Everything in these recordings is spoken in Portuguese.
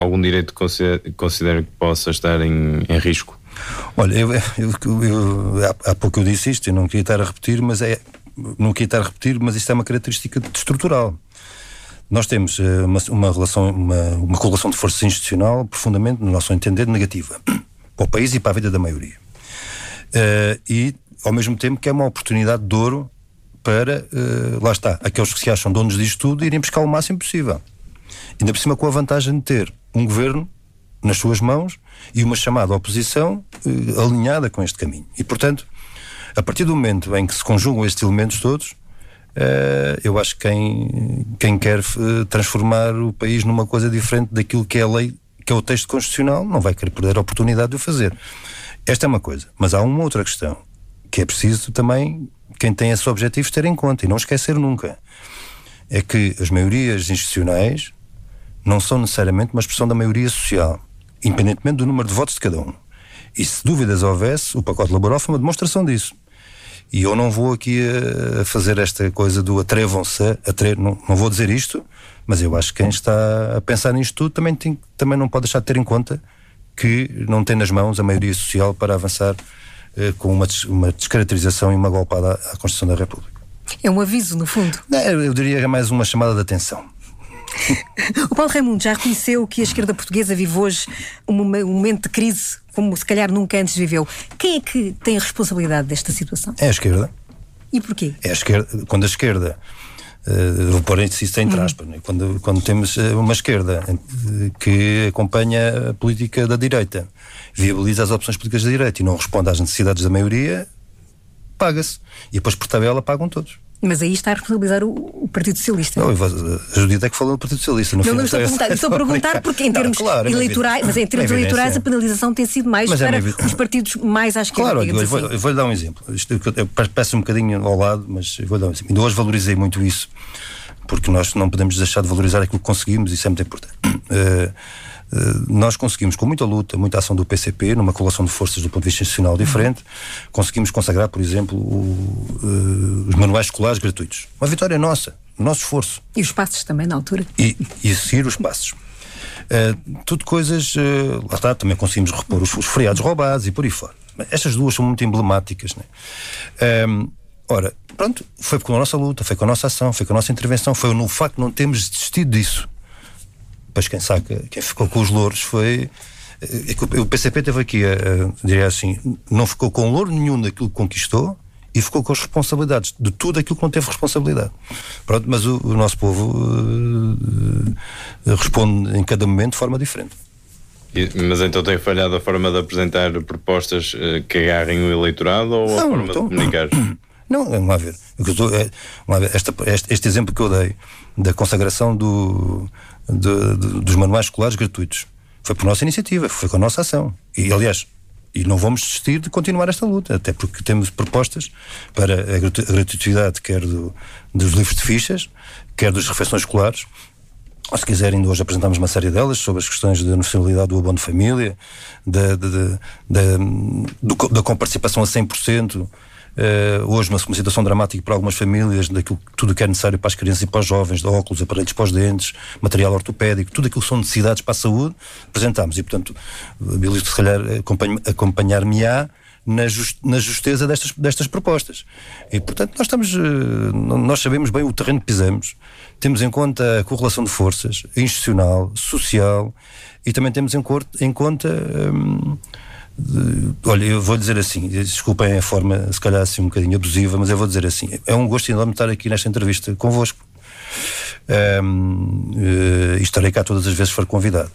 algum direito que considera que possa estar em risco? Olha, há pouco eu disse isto, eu não queria estar a repetir, mas isto é uma característica estrutural. Nós temos uma correlação de forças institucional profundamente, no nosso entender, negativa para o país e para a vida da maioria. E, ao mesmo tempo, que é uma oportunidade de ouro para, lá está, aqueles que se acham donos disto tudo, irem buscar o máximo possível. Ainda por cima com a vantagem de ter um governo nas suas mãos e uma chamada oposição alinhada com este caminho. E, portanto, a partir do momento em que se conjugam estes elementos todos, eu acho que quem quer transformar o país numa coisa diferente daquilo que é a lei, que é o texto constitucional, não vai querer perder a oportunidade de o fazer. Esta é uma coisa. Mas há uma outra questão, que é preciso também quem tem esses objetivos ter em conta e não esquecer nunca. É que as maiorias institucionais não são necessariamente uma expressão da maioria social, independentemente do número de votos de cada um. E se dúvidas houvesse, o pacote laboral foi uma demonstração disso. E eu não vou aqui a fazer esta coisa do atrevam-se, não vou dizer isto, mas eu acho que quem está a pensar nisto tudo também não pode deixar de ter em conta que não tem nas mãos a maioria social para avançar com uma descaracterização e uma golpada à Constituição da República. É um aviso, no fundo. Eu diria que é mais uma chamada de atenção. O Paulo Raimundo já reconheceu que a esquerda portuguesa vive hoje um momento de crise como se calhar nunca antes viveu. Quem é que tem a responsabilidade desta situação? É a esquerda. E porquê? É a esquerda. Quando a esquerda, vou pôr isso entre aspas, né? Quando temos uma esquerda que acompanha a política da direita, viabiliza as opções políticas da direita e não responde às necessidades da maioria, paga-se. E depois por tabela pagam todos. Mas aí está a responsabilizar o Partido Socialista. Não, a Judita é que falou do Partido Socialista. Não estou a perguntar porque em termos eleitorais, mas em termos eleitorais a penalização tem sido mais para os partidos mais à esquerda. Claro, eu vou-lhe dar um exemplo. Eu peço um bocadinho ao lado, mas eu vou-lhe dar um exemplo. Ainda hoje valorizei muito isso, porque nós não podemos deixar de valorizar aquilo que conseguimos, isso é muito importante. Nós conseguimos, com muita luta, muita ação do PCP, numa correlação de forças do ponto de vista institucional diferente, conseguimos consagrar, por exemplo, os manuais escolares gratuitos. Uma vitória nossa, o nosso esforço. E os passos também, na altura. E seguir os passos. Tudo coisas, lá está, também conseguimos repor os feriados roubados e por aí fora. Estas duas são muito emblemáticas, né? Ora, pronto, foi com a nossa luta, foi com a nossa ação, foi com a nossa intervenção, foi no facto de não termos desistido disso. Depois quem ficou com os louros foi... O PCP teve aqui, diria assim, não ficou com louro nenhum daquilo que conquistou e ficou com as responsabilidades de tudo aquilo que não teve responsabilidade. Pronto, mas o nosso povo responde em cada momento de forma diferente. Mas então tem falhado a forma de apresentar propostas que agarrem o eleitorado ou a forma de comunicar? Não, vamos lá ver. Este exemplo que eu dei da consagração dos manuais escolares gratuitos foi por nossa iniciativa, foi com a nossa ação. E, aliás, não vamos desistir de continuar esta luta, até porque temos propostas para a gratuidade, quer dos livros de fichas, quer das refeições escolares. Ou, se quiserem, hoje apresentamos uma série delas sobre as questões da universalidade do abono de família, da comparticipação a 100%. Hoje uma situação dramática para algumas famílias, daquilo, tudo o que é necessário para as crianças e para os jovens, de óculos, aparelhos para os dentes, material ortopédico, tudo aquilo que são necessidades para a saúde, apresentámos. E, portanto, Billy, se calhar acompanhar-me-á na justeza destas propostas. E, portanto, nós sabemos bem o terreno que pisamos, temos em conta a correlação de forças institucional, social, e também temos em conta olha, eu vou dizer assim, desculpem a forma se calhar assim um bocadinho abusiva, mas eu vou dizer assim, é um gosto enorme estar aqui nesta entrevista convosco, e estarei cá todas as vezes que for convidado.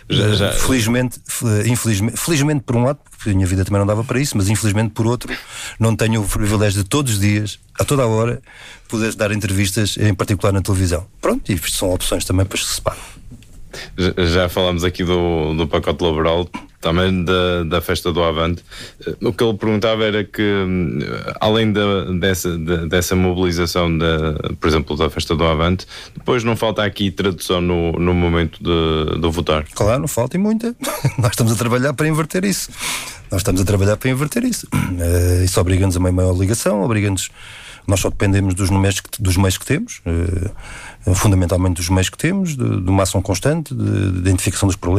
Felizmente por um lado, porque a minha vida também não dava para isso, mas infelizmente por outro, não tenho o privilégio de todos os dias, a toda a hora, poder dar entrevistas, em particular na televisão. Pronto, e isto são opções também para que se separam. Já falámos aqui do pacote laboral, também da festa do Avante. O que ele perguntava era que, além dessa mobilização, por exemplo, da festa do Avante, depois não falta aqui tradução no momento de votar? Claro, não falta e muita. Nós estamos a trabalhar para inverter isso. Isso obriga-nos a uma maior ligação, obriga-nos... Nós só dependemos dos meios que temos, fundamentalmente dos meios que temos, de uma ação constante, de identificação dos problemas.